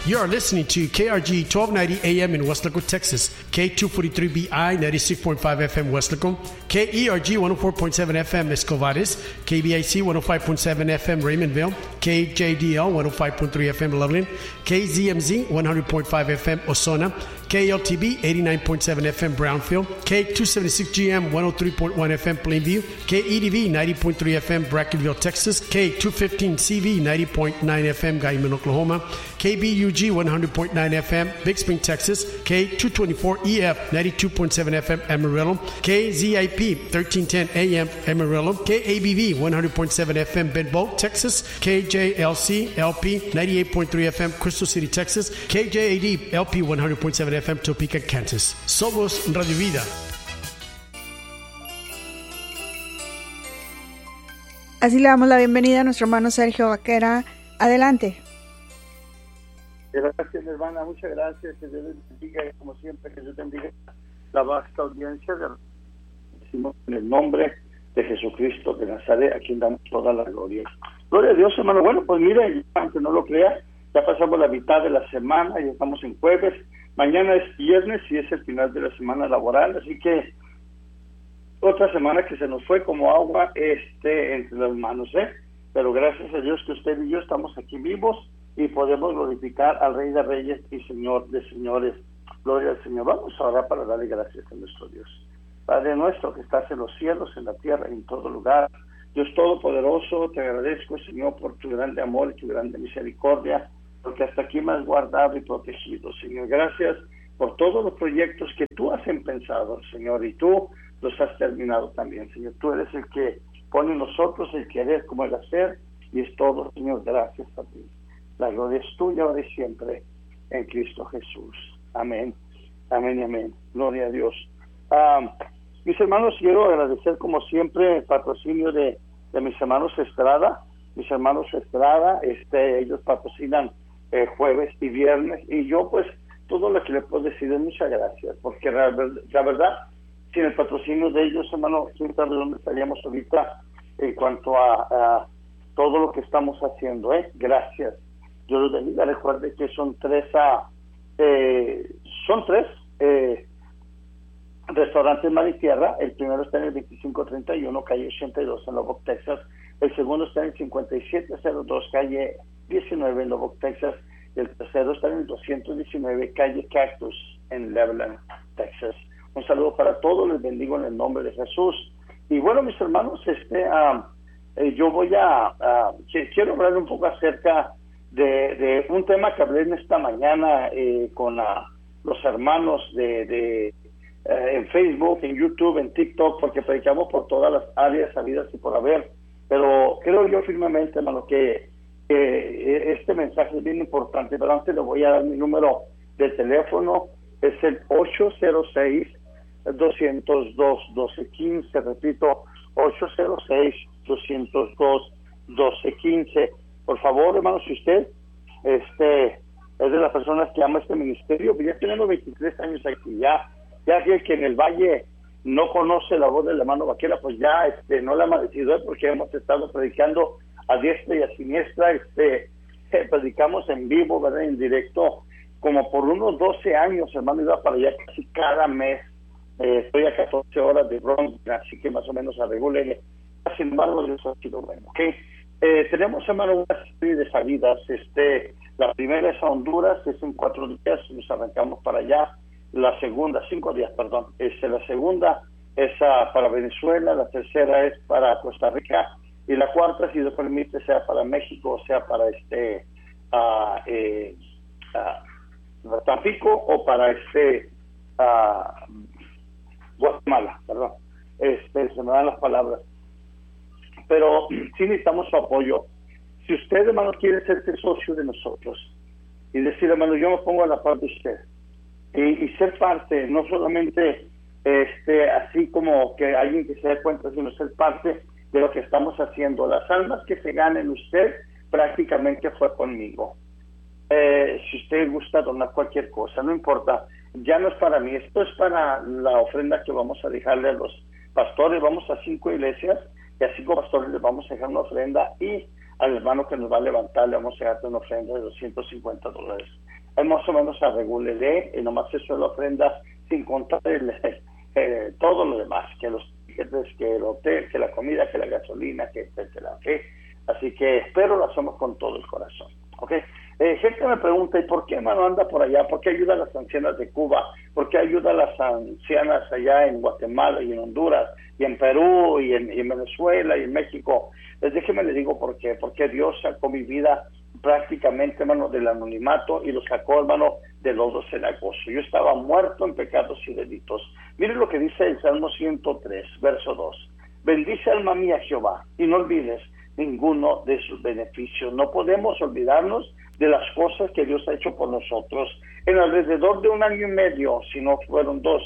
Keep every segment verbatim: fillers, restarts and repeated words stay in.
You are listening to K R G twelve ninety A M in Weslaco, Texas, K two forty-three B I ninety-six point five F M Weslaco, K E R G one oh four point seven F M Escovares, K B I C one oh five point seven F M Raymondville, K J D L one oh five point three F M Loveland, K Z M Z one hundred point five F M Ozona, K L T B eighty-nine point seven F M Brownfield, K two seventy-six G M one oh three point one F M Plainview, K E D V ninety point three F M Brackenville, Texas, K two fifteen C V ninety point nine F M Guyman, Oklahoma, K B U G one hundred point nine F M Big Spring, Texas, K two twenty-four E F ninety-two point seven F M Amarillo, K Z I P thirteen ten A M Amarillo, K A B V one hundred point seven F M Bedboe, Texas, K J L C L P ninety-eight point three F M Crystal City, Texas, K J A D L P one hundred point seven F M Topeka, Kansas. Somos Radio Vida. Así le damos la bienvenida a nuestro hermano Sergio Vaquera. Adelante. Gracias, hermana, muchas gracias. Que Dios les bendiga, y como siempre, que Dios bendiga la vasta audiencia. De... Decimos en el nombre de Jesucristo de Nazaret, a quien damos toda la gloria. Gloria a Dios, hermano. Bueno, pues mire, aunque no lo crea, ya pasamos la mitad de la semana, ya estamos en jueves. Mañana es viernes y es el final de la semana laboral, así que otra semana que se nos fue como agua este entre las manos, ¿eh? Pero gracias a Dios que usted y yo estamos aquí vivos y podemos glorificar al Rey de Reyes y Señor de Señores. Gloria al Señor. Vamos a orar para darle gracias a nuestro Dios. Padre nuestro que estás en los cielos, en la tierra y en todo lugar, Dios Todopoderoso, te agradezco, Señor, por tu grande amor y tu grande misericordia, porque hasta aquí me has guardado y protegido, Señor. Gracias por todos los proyectos que tú has empezado, Señor, y tú los has terminado también, Señor. Tú eres el que pone en nosotros el querer como el hacer, y es todo, Señor. Gracias a ti. La gloria es tuya ahora y siempre, en Cristo Jesús. Amén, amén y amén. Gloria a Dios. Um, mis hermanos, quiero agradecer como siempre el patrocinio de, de mis hermanos Estrada. Mis hermanos Estrada, este, ellos patrocinan eh, jueves y viernes, y yo pues todo lo que le puedo decir es muchas gracias, porque la, la verdad, sin el patrocinio de ellos, hermano, quién sabe dónde estaríamos ahorita en cuanto a, a todo lo que estamos haciendo, ¿eh? Gracias. Yo les bendiga. Recuerde que son tres a, eh, son tres eh, restaurantes Mar y Tierra. El primero está en el veinticinco treinta y uno, calle ochenta y dos en Lubbock, Texas. El segundo está en el cincuenta y siete cero dos, calle diecinueve en Lubbock, Texas. Y el tercero está en el doscientos diecinueve, calle Cactus en Lebanon, Texas. Un saludo para todos, les bendigo en el nombre de Jesús. Y bueno, mis hermanos, este, uh, eh, yo voy a, uh, quiero hablar un poco acerca de, de un tema que hablé en esta mañana eh, con uh, los hermanos de, de uh, en Facebook, en YouTube, en TikTok, porque predicamos por todas las áreas habidas y por haber. Pero creo yo firmemente, hermano, que, que este mensaje es bien importante. Pero antes le voy a dar mi número de teléfono. Es el ocho cero seis, dos cero dos, uno dos uno cinco. Repito, ocho cero seis, dos cero dos, uno dos uno cinco. Por favor, hermano, si usted este, es de las personas que ama este ministerio, ya tenemos veintitrés años aquí, ya, ya que, que en el Valle no conoce la voz del hermano Vaquera, pues ya este, no la ha merecido, porque hemos estado predicando a diestra y a siniestra, este, predicamos en vivo, ¿verdad?, en directo, como por unos doce años, hermano, iba para allá casi cada mes. Eh, estoy a catorce horas de Bronx, así que más o menos arregule. Sin embargo, eso ha sido bueno, ¿ok? Eh, tenemos, hermano, una serie de salidas. Este, la primera es a Honduras, es en cuatro días, nos arrancamos para allá. La segunda, cinco días, perdón. Este, la segunda es a, para Venezuela, la tercera es para Costa Rica, y la cuarta, si Dios permite, sea para México, o sea para este, uh, eh, uh, Tampico, o para este uh, Guatemala, perdón. Este, se me dan las palabras. Pero sí necesitamos su apoyo. Si usted, hermano, quiere ser socio de nosotros y decir, hermano, yo me pongo a la par de usted, y, y ser parte, no solamente este así como que alguien que se dé cuenta, sino ser parte de lo que estamos haciendo. Las almas que se ganen usted prácticamente fue conmigo. Eh, si usted gusta donar cualquier cosa, no importa, ya no es para mí, esto es para la ofrenda que vamos a dejarle a los pastores. Vamos a cinco iglesias y a cinco pastores les vamos a dejar una ofrenda, y al hermano que nos va a levantar, le vamos a dar una ofrenda de doscientos cincuenta dólares. Es más o menos a regularé, y nomás eso es la ofrenda, sin contar el, eh, todo lo demás, que los tickets, que el hotel, que la comida, que la gasolina, que etcétera, ¿ok? Así que espero lo hacemos con todo el corazón, ¿ok? Eh, gente me pregunta, ¿y por qué, hermano, anda por allá? ¿Por qué ayuda a las ancianas de Cuba? ¿Por qué ayuda a las ancianas allá en Guatemala y en Honduras y en Perú y en, y en Venezuela y en México? Eh, déjeme le digo por qué. Porque Dios sacó mi vida prácticamente, hermano, del anonimato y lo sacó, hermano, del lodo cenagoso. Yo estaba muerto en pecados y delitos. Miren lo que dice el Salmo ciento tres, verso dos. Bendice alma mía Jehová y no olvides ninguno de sus beneficios. No podemos olvidarnos de las cosas que Dios ha hecho por nosotros. En alrededor de un año y medio, si no fueron dos,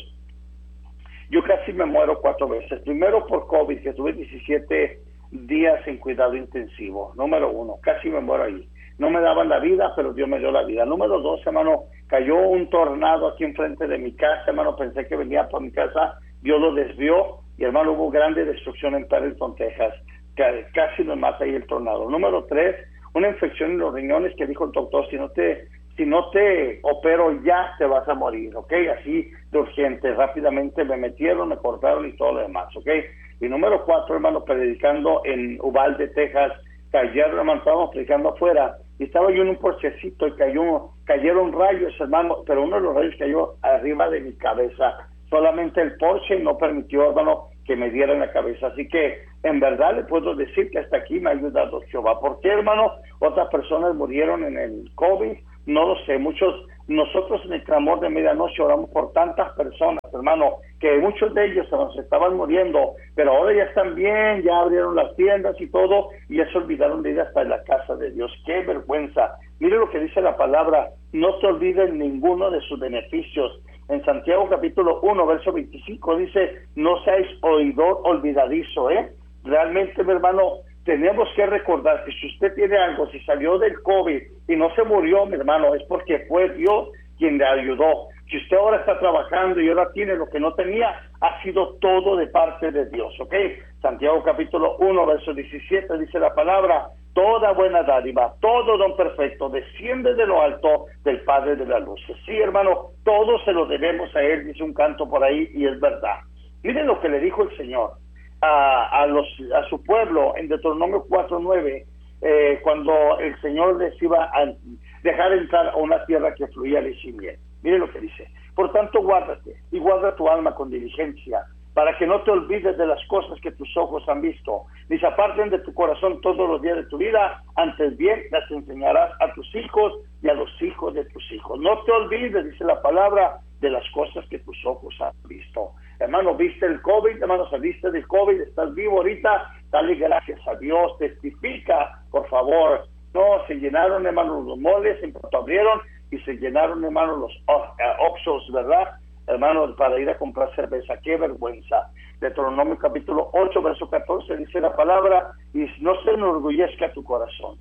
yo casi me muero cuatro veces. Primero por COVID, que tuve diecisiete días en cuidado intensivo. Número uno, casi me muero ahí. No me daban la vida, pero Dios me dio la vida. Número dos, hermano, cayó un tornado aquí enfrente de mi casa, hermano, pensé que venía por mi casa, Dios lo desvió, y hermano, hubo grande destrucción en Parenton, Texas. Casi nos mata ahí el tornado. Número tres, una infección en los riñones que dijo el doctor, si no te si no te opero ya te vas a morir, ¿ok? Así de urgente, rápidamente me metieron, me cortaron y todo lo demás, ¿ok? Y número cuatro, hermano, predicando en Uvalde, Texas, cayeron, hermano, estábamos predicando afuera, y estaba yo en un porchecito y cayó, cayeron rayos, hermano, pero uno de los rayos cayó arriba de mi cabeza, solamente el porche no permitió, hermano, que me diera en la cabeza. Así que en verdad le puedo decir que hasta aquí me ha ayudado Jehová. ¿Por qué, hermano? Otras personas murieron en el COVID, no lo sé. Muchos, nosotros en el clamor de medianoche oramos por tantas personas, hermano, que muchos de ellos se estaban muriendo, pero ahora ya están bien, ya abrieron las tiendas y todo, y ya se olvidaron de ir hasta la casa de Dios. ¡Qué vergüenza! Mire lo que dice la palabra, no te olvides ninguno de sus beneficios. En Santiago capítulo uno, verso veinticinco, dice, no seáis oidor olvidadizo, ¿eh? Realmente, mi hermano, tenemos que recordar que si usted tiene algo, si salió del COVID y no se murió, mi hermano, es porque fue Dios quien le ayudó. Si usted ahora está trabajando y ahora tiene lo que no tenía, ha sido todo de parte de Dios, ¿ok? Santiago capítulo uno, verso diecisiete, dice la palabra, toda buena dádiva, todo don perfecto, desciende de lo alto del Padre de las luces. Sí, hermano, todo se lo debemos a Él, dice un canto por ahí, y es verdad. Miren lo que le dijo el Señor a, a, los, a su pueblo en Deuteronomio cuatro nueve, eh, cuando el Señor les iba a dejar entrar a una tierra que fluía leche y miel. Miren lo que dice, por tanto guárdate y guarda tu alma con diligencia, para que no te olvides de las cosas que tus ojos han visto, ni se aparten de tu corazón todos los días de tu vida, antes bien las enseñarás a tus hijos y a los hijos de tus hijos. No te olvides, dice la palabra, de las cosas que tus ojos han visto. Hermano, ¿viste el COVID? Hermano, saliste del COVID, estás vivo ahorita, dale gracias a Dios, testifica, por favor. No, se llenaron, hermano, los moles, en cuanto abrieron, y se llenaron, hermano, los uh, Oxxos, ¿verdad? Hermano, para ir a comprar cerveza. ¡Qué vergüenza! Deuteronomio capítulo ocho, verso catorce, dice la palabra, y no se enorgullezca tu corazón,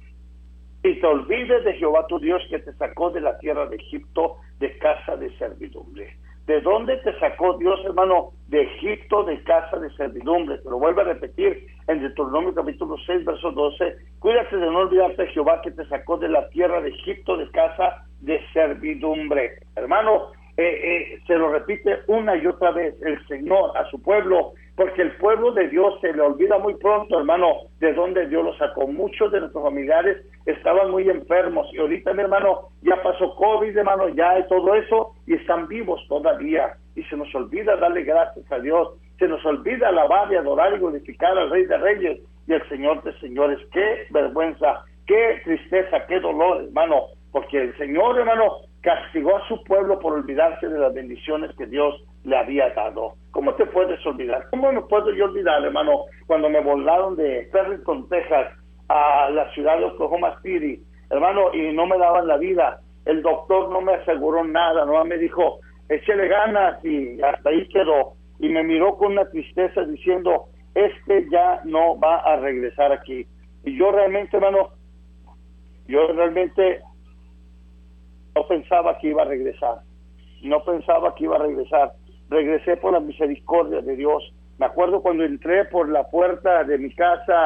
y te olvides de Jehová tu Dios, que te sacó de la tierra de Egipto, de casa de servidumbre. ¿De dónde te sacó Dios, hermano? De Egipto, de casa de servidumbre. Te lo vuelvo a repetir en Deuteronomio capítulo seis, verso doce. Cuídate de no olvidarte de Jehová, que te sacó de la tierra de Egipto, de casa de servidumbre. Hermano, eh, eh, se lo repite una y otra vez el Señor a su pueblo, porque el pueblo de Dios se le olvida muy pronto, hermano, de dónde Dios lo sacó. Muchos de nuestros familiares estaban muy enfermos, y ahorita, mi hermano, ya pasó COVID, hermano, ya hay todo eso, y están vivos todavía, y se nos olvida darle gracias a Dios, se nos olvida alabar y adorar y glorificar al Rey de Reyes y al Señor de Señores. ¡Qué vergüenza! ¡Qué tristeza! ¡Qué dolor, hermano! Porque el Señor, hermano, castigó a su pueblo por olvidarse de las bendiciones que Dios le había dado. ¿Cómo te puedes olvidar? ¿Cómo me puedo yo olvidar, hermano, cuando me volaron de Parenton, Texas, a la ciudad de Oklahoma City, hermano, y no me daban la vida? El doctor no me aseguró nada, no me dijo, échele ganas, y hasta ahí quedó. Y me miró con una tristeza diciendo, este ya no va a regresar aquí. Y yo realmente, hermano, yo realmente no pensaba que iba a regresar. No pensaba que iba a regresar. Regresé por la misericordia de Dios. Me acuerdo cuando entré por la puerta de mi casa,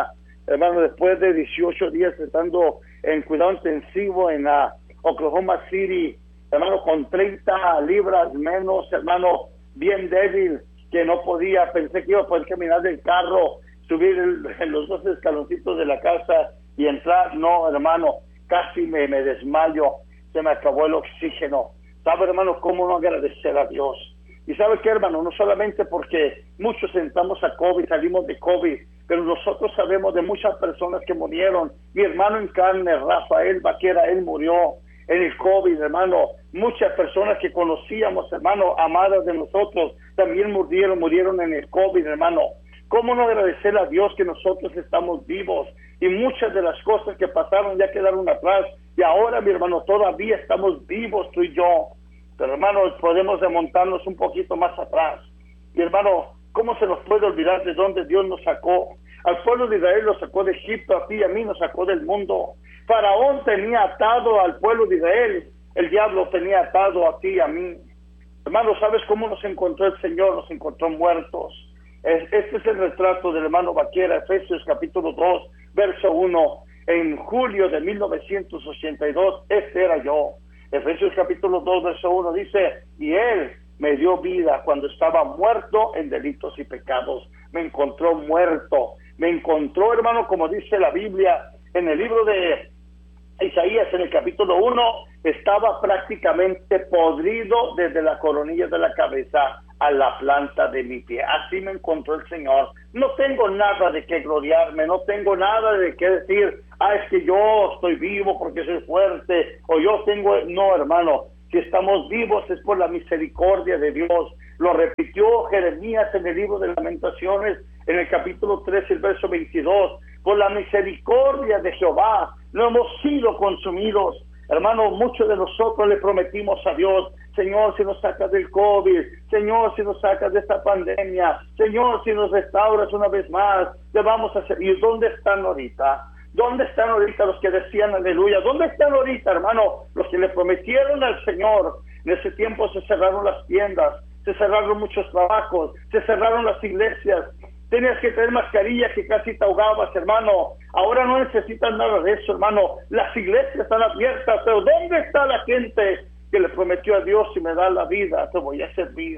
hermano, después de dieciocho días estando en cuidado intensivo en la Oklahoma City, hermano, con treinta libras menos, hermano, bien débil, que no podía, pensé que iba a poder caminar del carro, subir el, los dos escaloncitos de la casa y entrar. No, hermano, casi me, me desmayo, se me acabó el oxígeno. ¿Sabe, hermano, cómo no agradecer a Dios? Y ¿sabe qué, hermano? No solamente porque muchos entramos a COVID, salimos de COVID, pero nosotros sabemos de muchas personas que murieron. Mi hermano en carne, Rafael Vaquera, él murió en el COVID, hermano. Muchas personas que conocíamos, hermano, amadas de nosotros, también murieron, murieron en el COVID, hermano. ¿Cómo no agradecer a Dios que nosotros estamos vivos? Y muchas de las cosas que pasaron ya quedaron atrás. Y ahora, mi hermano, todavía estamos vivos tú y yo. Pero, hermano, podemos remontarnos un poquito más atrás. Y, hermano, ¿cómo se nos puede olvidar de dónde Dios nos sacó? Al pueblo de Israel lo sacó de Egipto, a ti y a mí nos sacó del mundo. Faraón tenía atado al pueblo de Israel. El diablo tenía atado a ti y a mí. Hermano, ¿sabes cómo nos encontró el Señor? Nos encontró muertos. Este es el retrato del hermano Vaquera, Efesios capítulo dos, verso uno. En julio de mil novecientos ochenta y dos, este era yo. Efesios capítulo dos, verso uno dice, y Él me dio vida cuando estaba muerto en delitos y pecados. Me encontró muerto. Me encontró, hermano, como dice la Biblia, en el libro de Isaías, en el capítulo uno, estaba prácticamente podrido desde la coronilla de la cabeza a la planta de mi pie. Así me encontró el Señor. No tengo nada de qué gloriarme, no tengo nada de qué decir, ah, es que yo estoy vivo porque soy fuerte, o yo tengo... No, hermano, si estamos vivos es por la misericordia de Dios. Lo repitió Jeremías en el libro de Lamentaciones, en el capítulo tres, el verso veintidós. Por la misericordia de Jehová no hemos sido consumidos. Hermano, muchos de nosotros le prometimos a Dios, Señor, si nos sacas del COVID, Señor, si nos sacas de esta pandemia, Señor, si nos restauras una vez más, te vamos a hacer. ¿Y dónde están ahorita? ¿Dónde están ahorita los que decían aleluya? ¿Dónde están ahorita, hermano, los que le prometieron al Señor? En ese tiempo se cerraron las tiendas, se cerraron muchos trabajos, se cerraron las iglesias. Tenías que tener mascarilla que casi te ahogabas, hermano. Ahora no necesitas nada de eso, hermano. Las iglesias están abiertas, pero ¿dónde está la gente que le prometió a Dios, si me da la vida, te voy a servir?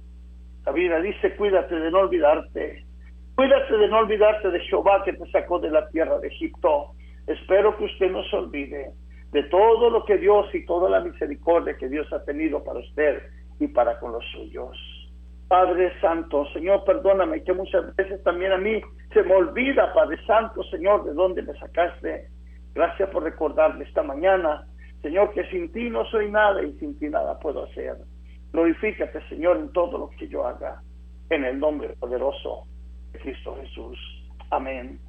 La Biblia dice, cuídate de no olvidarte. Cuídate de no olvidarte de Jehová que te sacó de la tierra de Egipto. Espero que usted no se olvide de todo lo que Dios y toda la misericordia que Dios ha tenido para usted y para con los suyos. Padre Santo, Señor, perdóname que muchas veces también a mí se me olvida, Padre Santo, Señor, de dónde me sacaste. Gracias por recordarme esta mañana, Señor, que sin ti no soy nada y sin ti nada puedo hacer. Glorifícate, Señor, en todo lo que yo haga, en el nombre poderoso de Cristo Jesús. Amén.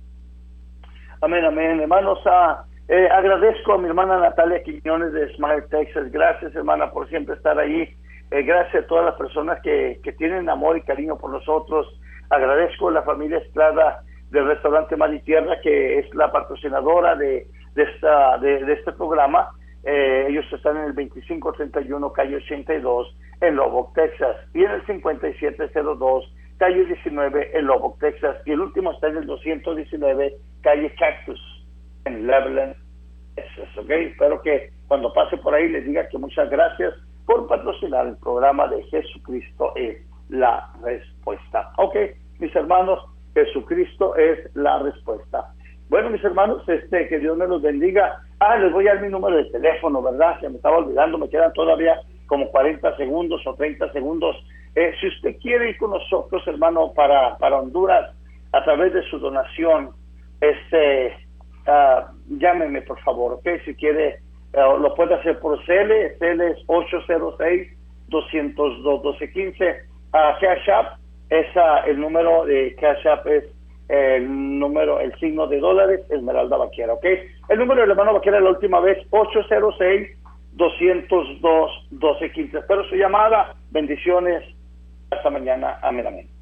Amén, amén. Hermanos, ah, eh, agradezco a mi hermana Natalia Quiñones de Smile, Texas. Gracias, hermana, por siempre estar ahí. Eh, gracias a todas las personas que, que tienen amor y cariño por nosotros. Agradezco a la familia Estrada del restaurante Mar y Tierra, que es la patrocinadora de, de, esta, de, de este programa. Eh, ellos están en el veinticinco treinta y uno, calle ochenta y dos, en Lubbock, Texas. Y en el cincuenta y siete cero dos, calle diecinueve, en Lubbock, Texas. Y el último está en el doscientos diecinueve, calle Cactus, en Leveland, Texas. ¿Okay? Espero que cuando pase por ahí les diga que muchas gracias por patrocinar el programa de Jesucristo es la respuesta. Ok, mis hermanos, Jesucristo es la respuesta. Bueno, mis hermanos, este, que Dios me los bendiga. Ah, les voy a dar mi número de teléfono, ¿verdad? Se me estaba olvidando, me quedan todavía como cuarenta segundos o treinta segundos. Eh, si usted quiere ir con nosotros, hermano, para, para Honduras, a través de su donación, este, uh, llámeme, por favor, ok, si quiere. Uh, lo puede hacer por C L, C L es ocho cero seis, dos cero dos, uno dos uno cinco. Uh, Cash App, esa, el número de Cash App es el número, el signo de dólares, Esmeralda Vaquera, ¿ok? El número del hermano Vaquera la última vez, ocho cero seis, dos cero dos, uno dos cinco. Espero su llamada, bendiciones, hasta mañana, amén, amén.